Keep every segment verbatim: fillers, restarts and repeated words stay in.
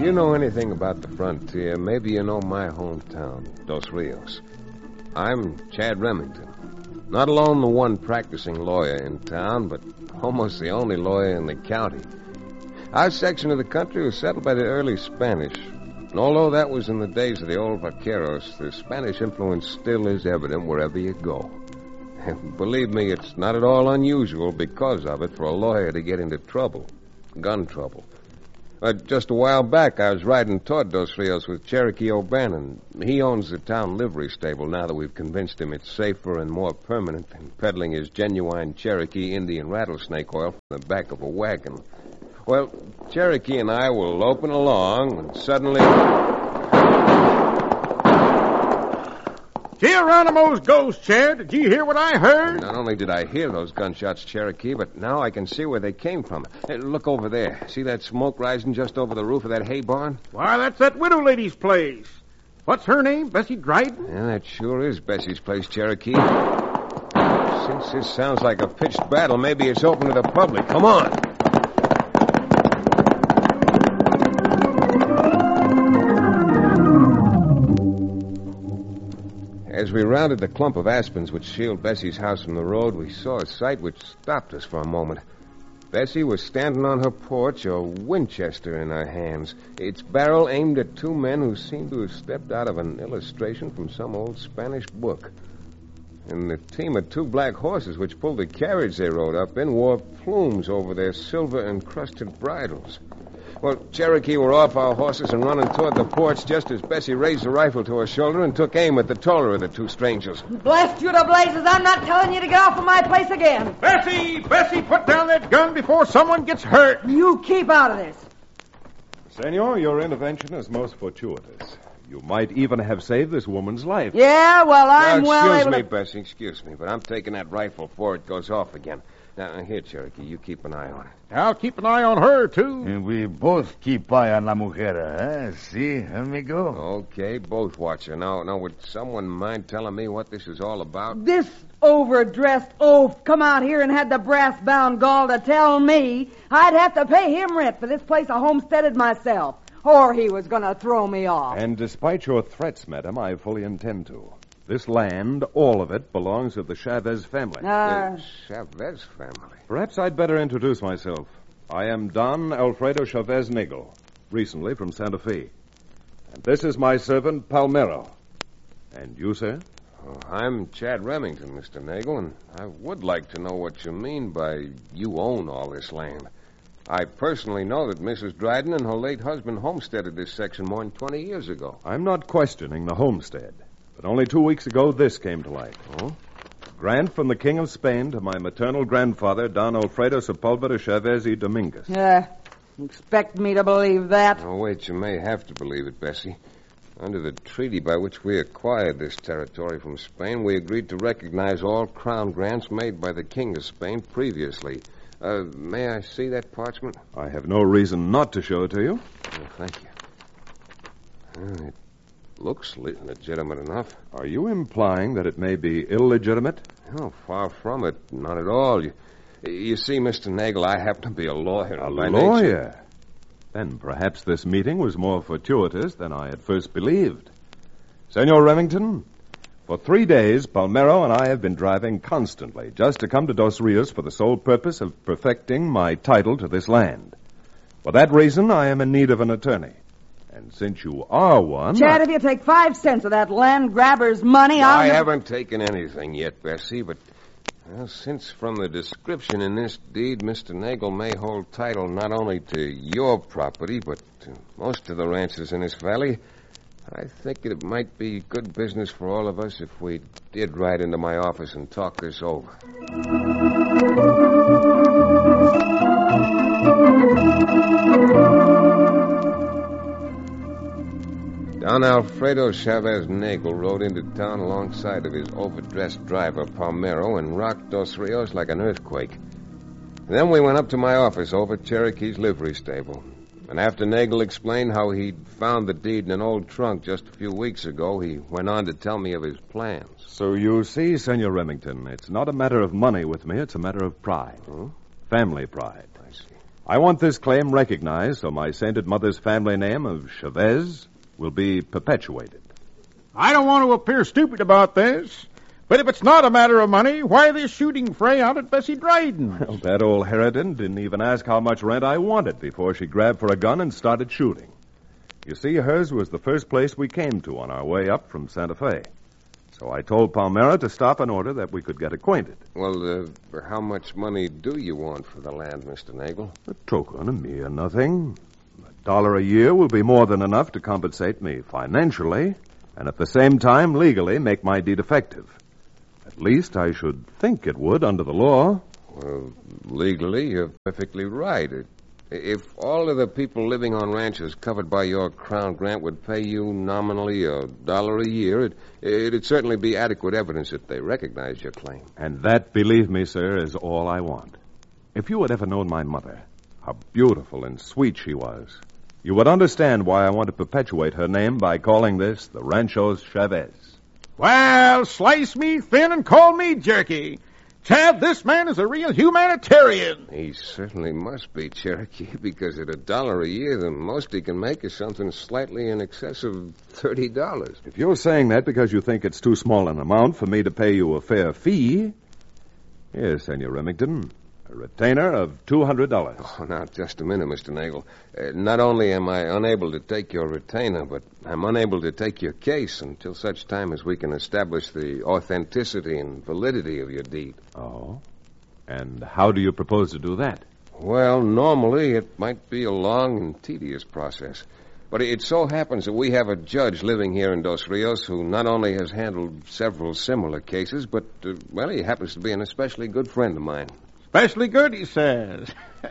you know anything about the frontier, maybe you know my hometown, Dos Rios. I'm Chad Remington. Not alone the one practicing lawyer in town, but almost the only lawyer in the county. Our section of the country was settled by the early Spanish. And although that was in the days of the old vaqueros, the Spanish influence still is evident wherever you go. And believe me, it's not at all unusual because of it for a lawyer to get into trouble, gun trouble. Uh, just a while back, I was riding toward Dos Rios with Cherokee O'Bannon. He owns the town livery stable now that we've convinced him it's safer and more permanent than peddling his genuine Cherokee Indian rattlesnake oil from the back of a wagon. Well, Cherokee and I were loping along, and suddenly... Geronimo's ghost, Chad. Did you hear what I heard? Not only did I hear those gunshots, Cherokee, but now I can see where they came from. Hey, look over there. See that smoke rising just over the roof of that hay barn? Why, that's that widow lady's place. What's her name? Bessie Dryden? Yeah, that sure is Bessie's place, Cherokee. Since this sounds like a pitched battle, maybe it's open to the public. Come on. As we rounded the clump of aspens which shield Bessie's house from the road, we saw a sight which stopped us for a moment. Bessie was standing on her porch, a Winchester in her hands, its barrel aimed at two men who seemed to have stepped out of an illustration from some old Spanish book. And the team of two black horses which pulled the carriage they rode up in wore plumes over their silver-encrusted bridles. Well, Cherokee were off our horses and running toward the porch just as Bessie raised the rifle to her shoulder and took aim at the taller of the two strangers. Blast you to blazes, I'm not telling you to get off of my place again. Bessie! Bessie, put down that gun before someone gets hurt. You keep out of this. Senor, your intervention is most fortuitous. You might even have saved this woman's life. Yeah, well, I'm now, well excuse able me, to... Bessie, excuse me, but I'm taking that rifle before it goes off again. Now, here, Cherokee, you keep an eye on it. I'll keep an eye on her, too. And we both keep eye on la mujer, eh? See, amigo? Okay, both watch her. Now, now, would someone mind telling me what this is all about? This overdressed oaf come out here and had the brass-bound gall to tell me I'd have to pay him rent for this place I homesteaded myself, or he was going to throw me off. And despite your threats, madam, I fully intend to. This land, all of it, belongs to the Chavez family. Uh, The Chavez family. Perhaps I'd better introduce myself. I am Don Alfredo Chavez Nagel, recently from Santa Fe. And this is my servant, Palmero. And you, sir? Oh, I'm Chad Remington, Mister Nagel, and I would like to know what you mean by you own all this land. I personally know that Missus Dryden and her late husband homesteaded this section more than twenty years ago. I'm not questioning the homestead. But only two weeks ago, this came to light. Oh? Grant from the King of Spain to my maternal grandfather, Don Alfredo Sepulveda Chavez y Dominguez. uh, expect me to believe that? Oh, wait, you may have to believe it, Bessie. Under the treaty by which we acquired this territory from Spain, we agreed to recognize all crown grants made by the King of Spain previously. Uh, may I see that parchment? I have no reason not to show it to you. Oh, thank you. Uh, it looks le- legitimate enough. Are you implying that it may be illegitimate? Oh, far from it. Not at all. You, you see, Mister Nagel, I happen to be a lawyer. A by lawyer? nature. Then perhaps this meeting was more fortuitous than I had first believed. Senor Remington, for three days, Palmero and I have been driving constantly just to come to Dos Rios for the sole purpose of perfecting my title to this land. For that reason, I am in need of an attorney. And since you are one... Chad, I... if you take five cents of that land grabber's money, No, I'll... I haven't taken anything yet, Bessie, but well, since from the description in this deed, Mister Nagel may hold title not only to your property, but to most of the ranches in this valley, I think it might be good business for all of us if we did ride into my office and talk this over. Don Alfredo Chavez Nagel rode into town alongside of his overdressed driver, Palmero, and rocked Dos Rios like an earthquake. Then we went up to my office over Cherokee's livery stable. And after Nagel explained how he'd found the deed in an old trunk just a few weeks ago, he went on to tell me of his plans. So you see, Senor Remington, it's not a matter of money with me, it's a matter of pride. Hmm? Family pride. I see. I want this claim recognized so my sainted mother's family name of Chavez will be perpetuated. I don't want to appear stupid about this, but if it's not a matter of money, why this shooting fray out at Bessie Dryden's? Well, that old harridan didn't even ask how much rent I wanted before she grabbed for a gun and started shooting. You see, hers was the first place we came to on our way up from Santa Fe. So I told Palmera to stop in order that we could get acquainted. Well, uh, how much money do you want for the land, Mister Nagel? A token, a mere nothing. A dollar a year will be more than enough to compensate me financially, and at the same time, legally, make my deed effective. At least I should think it would under the law. Well, legally, you're perfectly right. It, if all of the people living on ranches covered by your Crown grant would pay you nominally a dollar a year, it, it'd certainly be adequate evidence that they recognize your claim. And that, believe me, sir, is all I want. If you had ever known my mother, how beautiful and sweet she was, you would understand why I want to perpetuate her name by calling this the Ranchos Chavez. Well, slice me thin and call me jerky. Chad, this man is a real humanitarian. He certainly must be, Cherokee, because at a dollar a year, the most he can make is something slightly in excess of thirty dollars. If you're saying that because you think it's too small an amount for me to pay you a fair fee, yes, Senor Remington, a retainer of two hundred dollars. Oh, now, just a minute, Mister Nagel. Uh, not only am I unable to take your retainer, but I'm unable to take your case until such time as we can establish the authenticity and validity of your deed. Oh? And how do you propose to do that? Well, normally it might be a long and tedious process. But it so happens that we have a judge living here in Dos Rios who not only has handled several similar cases, but, uh, well, he happens to be an especially good friend of mine. Especially good, he says.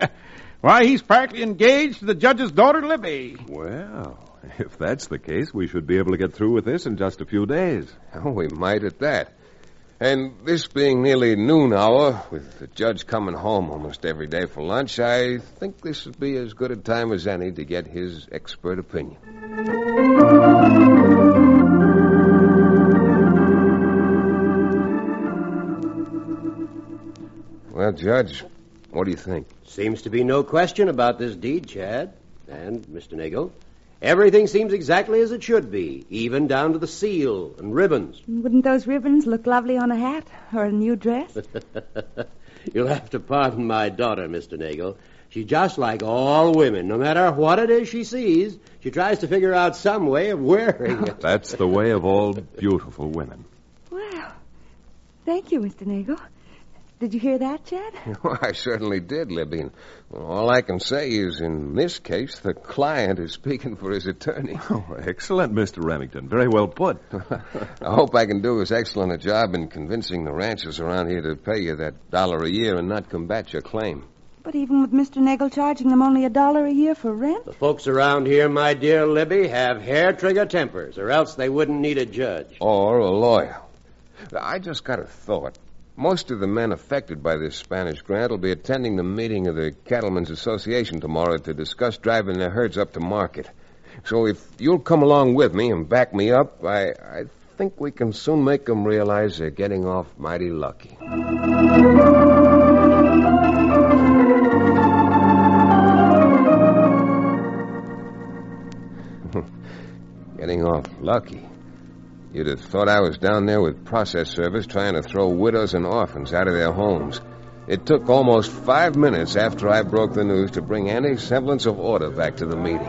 Why, he's practically engaged to the judge's daughter, Libby. Well, if that's the case, we should be able to get through with this in just a few days. Oh, we might at that. And this being nearly noon hour, with the judge coming home almost every day for lunch, I think this would be as good a time as any to get his expert opinion. Well, Judge, what do you think? Seems to be no question about this deed, Chad. And, Mister Nagel, everything seems exactly as it should be, even down to the seal and ribbons. Wouldn't those ribbons look lovely on a hat or a new dress? You'll have to pardon my daughter, Mister Nagel. She's just like all women. No matter what it is she sees, she tries to figure out some way of wearing it. That's the way of all beautiful women. Well, thank you, Mister Nagel. Did you hear that, Chad? Well, I certainly did, Libby. And, well, all I can say is, in this case, the client is speaking for his attorney. Oh, excellent, Mister Remington. Very well put. I hope I can do as excellent a job in convincing the ranchers around here to pay you that dollar a year and not combat your claim. But even with Mister Nagel charging them only a dollar a year for rent? The folks around here, my dear Libby, have hair-trigger tempers, or else they wouldn't need a judge. Or a lawyer. I just got a thought. Most of the men affected by this Spanish grant will be attending the meeting of the Cattlemen's Association tomorrow to discuss driving their herds up to market. So if you'll come along with me and back me up, I, I think we can soon make them realize they're getting off mighty lucky. Getting off lucky. You'd have thought I was down there with process service trying to throw widows and orphans out of their homes. It took almost five minutes after I broke the news to bring any semblance of order back to the meeting.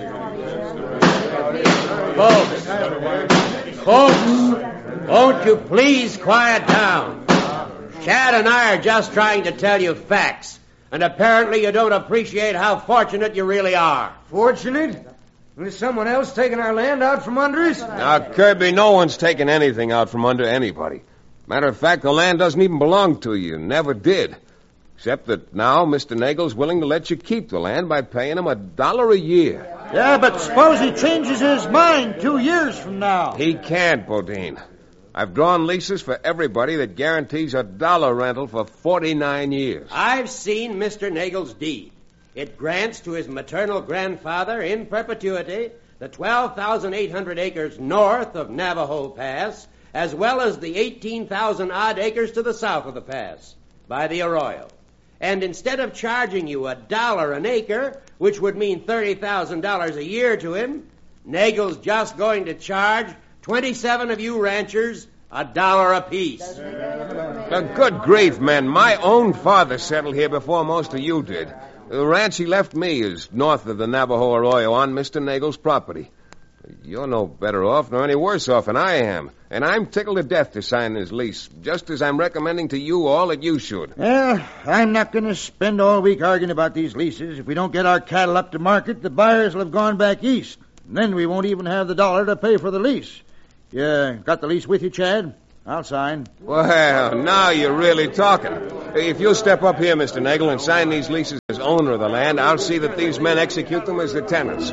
Folks, folks, won't you please quiet down? Chad and I are just trying to tell you facts, and apparently you don't appreciate how fortunate you really are. Fortunate? Is someone else taking our land out from under us? Now, Kirby, no one's taking anything out from under anybody. Matter of fact, the land doesn't even belong to you. Never did. Except that now Mister Nagel's willing to let you keep the land by paying him a dollar a year. Yeah, but suppose he changes his mind two years from now. He can't, Bodine. I've drawn leases for everybody that guarantees a dollar rental for forty-nine years. I've seen Mister Nagel's deed. It grants to his maternal grandfather in perpetuity the twelve thousand eight hundred acres north of Navajo Pass, as well as the eighteen thousand odd acres to the south of the pass by the Arroyo. And instead of charging you a dollar an acre, which would mean thirty thousand dollars a year to him, Nagel's just going to charge twenty-seven of you ranchers a dollar apiece. Uh, good grief, men. My own father settled here before most of you did. The ranch he left me is north of the Navajo Arroyo on Mister Nagel's property. You're no better off nor any worse off than I am. And I'm tickled to death to sign his lease, just as I'm recommending to you all that you should. Well, I'm not going to spend all week arguing about these leases. If we don't get our cattle up to market, the buyers will have gone back east. And then we won't even have the dollar to pay for the lease. You got the lease with you, Chad? I'll sign. Well, now you're really talking. If you'll step up here, Mister Nagel, and sign these leases as owner of the land, I'll see that these men execute them as the tenants.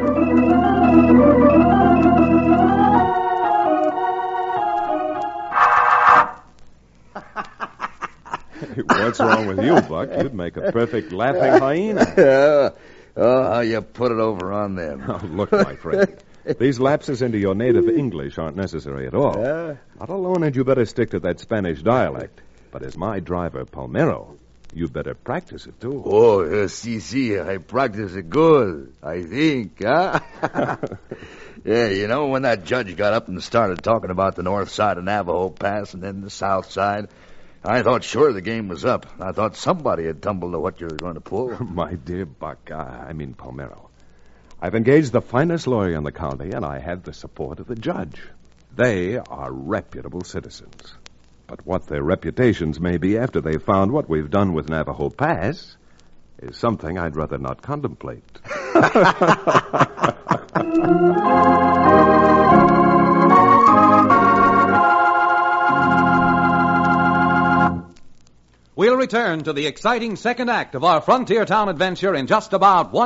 What's wrong with you, Buck? You'd make a perfect laughing hyena. Oh, how you put it over on them. Oh, look, my friend. These lapses into your native English aren't necessary at all. Yeah? Not alone had you better stick to that Spanish dialect, but as my driver, Palmero, you better practice it, too. Oh, uh, si, si, I practice it good, I think, huh? Yeah, you know, when that judge got up and started talking about the north side of Navajo Pass and then the south side, I thought sure the game was up. I thought somebody had tumbled to what you were going to pull. My dear Buck, I mean Palmero, I've engaged the finest lawyer in the county, and I have the support of the judge. They are reputable citizens. But what their reputations may be after they've found what we've done with Navajo Pass is something I'd rather not contemplate. We'll return to the exciting second act of our Frontier Town adventure in just about one